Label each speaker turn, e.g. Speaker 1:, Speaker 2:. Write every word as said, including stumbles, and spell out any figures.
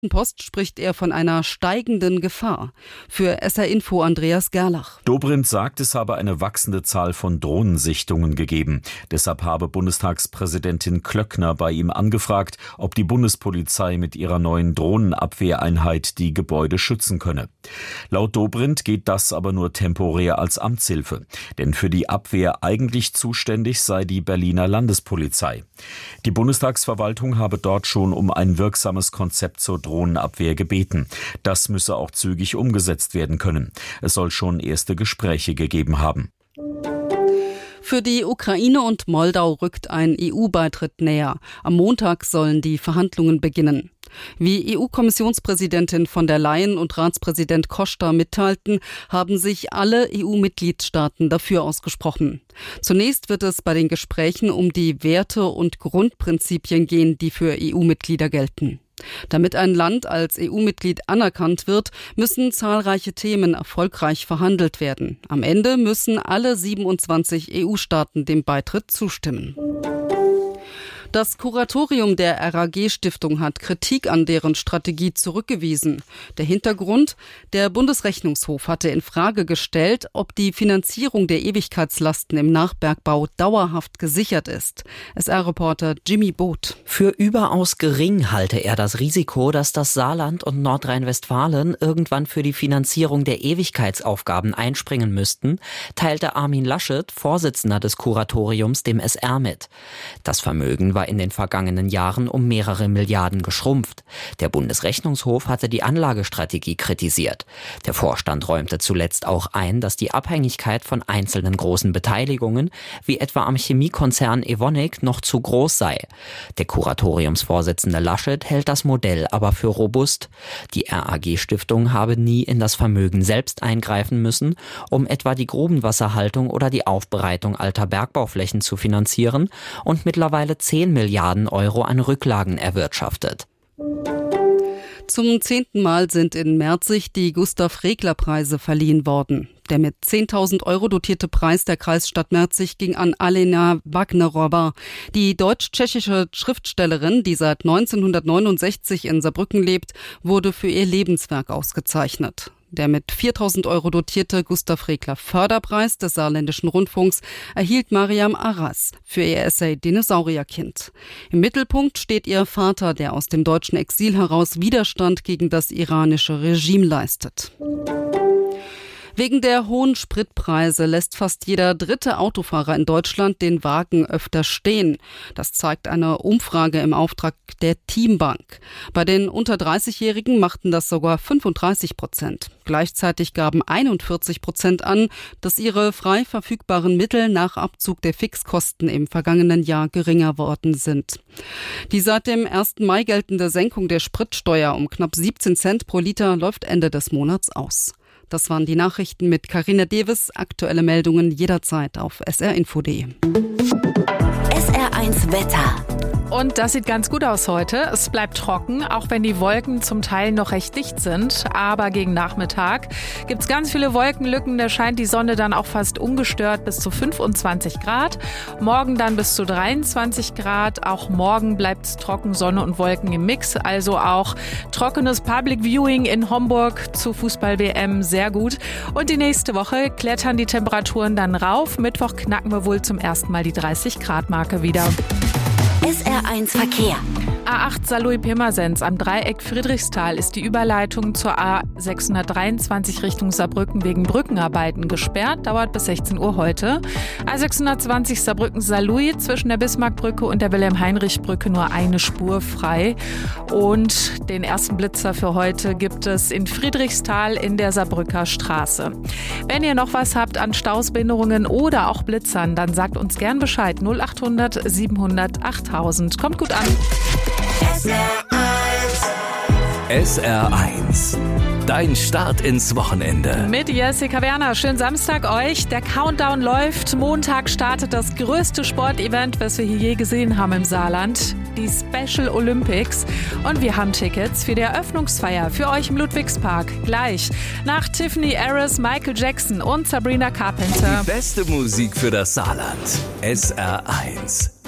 Speaker 1: Post spricht er von einer steigenden Gefahr. Für S R Info Andreas Gerlach.
Speaker 2: Dobrindt sagt, es habe eine wachsende Zahl von Drohnensichtungen gegeben. Deshalb habe Bundestagspräsidentin Klöckner bei ihm angefragt, ob die Bundespolizei mit ihrer neuen Drohnenabwehreinheit die Gebäude schützen könne. Laut Dobrindt geht das aber nur temporär als Amtshilfe. Denn für die Abwehr eigentlich zuständig sei die Berliner Landespolizei. Die Bundestagsverwaltung habe dort schon um ein wirksames Konzept zur Drohnenabwehr gebeten. Das müsse auch zügig umgesetzt werden können. Es soll schon erste Gespräche gegeben haben.
Speaker 1: Für die Ukraine und Moldau rückt ein E U-Beitritt näher. Am Montag sollen die Verhandlungen beginnen. Wie E U-Kommissionspräsidentin von der Leyen und Ratspräsident Costa mitteilten, haben sich alle E U-Mitgliedstaaten dafür ausgesprochen. Zunächst wird es bei den Gesprächen um die Werte und Grundprinzipien gehen, die für E U-Mitglieder gelten. Damit ein Land als E U-Mitglied anerkannt wird, müssen zahlreiche Themen erfolgreich verhandelt werden. Am Ende müssen alle siebenundzwanzig E U-Staaten dem Beitritt zustimmen. Das Kuratorium der R A G-Stiftung hat Kritik an deren Strategie zurückgewiesen. Der Hintergrund: Der Bundesrechnungshof hatte in Frage gestellt, ob die Finanzierung der Ewigkeitslasten im Nachbergbau dauerhaft gesichert ist. S R-Reporter Jimmy Boot.
Speaker 3: Für überaus gering halte er das Risiko, dass das Saarland und Nordrhein-Westfalen irgendwann für die Finanzierung der Ewigkeitsaufgaben einspringen müssten, teilte Armin Laschet, Vorsitzender des Kuratoriums, dem S R mit. Das Vermögen war in den vergangenen Jahren um mehrere Milliarden geschrumpft. Der Bundesrechnungshof hatte die Anlagestrategie kritisiert. Der Vorstand räumte zuletzt auch ein, dass die Abhängigkeit von einzelnen großen Beteiligungen, wie etwa am Chemiekonzern Evonik, noch zu groß sei. Der Kuratoriumsvorsitzende Laschet hält das Modell aber für robust. Die R A G-Stiftung habe nie in das Vermögen selbst eingreifen müssen, um etwa die Grubenwasserhaltung oder die Aufbereitung alter Bergbauflächen zu finanzieren und mittlerweile zehn Milliarden Euro an Rücklagen erwirtschaftet.
Speaker 1: Zum zehnten Mal sind in Merzig die Gustav-Regler-Preise verliehen worden. Der mit zehntausend Euro dotierte Preis der Kreisstadt Merzig ging an Alena Wagnerowa. Die deutsch-tschechische Schriftstellerin, die seit neunzehnhundertneunundsechzig in Saarbrücken lebt, wurde für ihr Lebenswerk ausgezeichnet. Der mit viertausend Euro dotierte Gustav-Regler-Förderpreis des Saarländischen Rundfunks erhielt Mariam Arras für ihr Essay Dinosaurierkind. Im Mittelpunkt steht ihr Vater, der aus dem deutschen Exil heraus Widerstand gegen das iranische Regime leistet. Wegen der hohen Spritpreise lässt fast jeder dritte Autofahrer in Deutschland den Wagen öfter stehen. Das zeigt eine Umfrage im Auftrag der Teambank. Bei den unter dreißigjährigen machten das sogar fünfunddreißig Prozent. Gleichzeitig gaben einundvierzig Prozent an, dass ihre frei verfügbaren Mittel nach Abzug der Fixkosten im vergangenen Jahr geringer worden sind. Die seit dem ersten Mai geltende Senkung der Spritsteuer um knapp siebzehn Cent pro Liter läuft Ende des Monats aus. Das waren die Nachrichten mit Carina Deves. Aktuelle Meldungen jederzeit auf s r info punkt d e.
Speaker 4: S R eins Wetter.
Speaker 5: Und das sieht ganz gut aus heute. Es bleibt trocken, auch wenn die Wolken zum Teil noch recht dicht sind. Aber gegen Nachmittag gibt es ganz viele Wolkenlücken. Da scheint die Sonne dann auch fast ungestört bis zu fünfundzwanzig Grad. Morgen dann bis zu dreiundzwanzig Grad. Auch morgen bleibt es trocken, Sonne und Wolken im Mix. Also auch trockenes Public Viewing in Homburg zur Fußball-W M sehr gut. Und die nächste Woche klettern die Temperaturen dann rauf. Mittwoch knacken wir wohl zum ersten Mal die dreißig Grad Marke wieder.
Speaker 4: S R eins Verkehr.
Speaker 5: A acht Saarlouis-Pirmasens am Dreieck Friedrichsthal ist die Überleitung zur A sechshundertdreiundzwanzig Richtung Saarbrücken wegen Brückenarbeiten gesperrt. Dauert bis sechzehn Uhr heute. A sechshundertzwanzig Saarbrücken-Saarlouis zwischen der Bismarckbrücke und der Wilhelm-Heinrich-Brücke nur eine Spur frei. Und den ersten Blitzer für heute gibt es in Friedrichsthal in der Saarbrücker Straße. Wenn ihr noch was habt an Stausbehinderungen oder auch Blitzern, dann sagt uns gern Bescheid. null achthundert siebenhundert achttausend. Kommt gut an.
Speaker 4: S R eins.
Speaker 6: S R eins. Dein Start ins Wochenende.
Speaker 5: Mit Jessica Werner. Schönen Samstag euch. Der Countdown läuft. Montag startet das größte Sportevent, was wir hier je gesehen haben im Saarland. Die Special Olympics. Und wir haben Tickets für die Eröffnungsfeier für euch im Ludwigspark. Gleich nach Tiffany Harris, Michael Jackson und Sabrina Carpenter.
Speaker 6: Die beste Musik für das Saarland. S R eins.